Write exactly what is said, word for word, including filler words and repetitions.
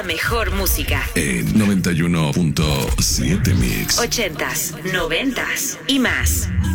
mejor música. En noventa y uno punto siete Mix. Ochentas, noventas y más.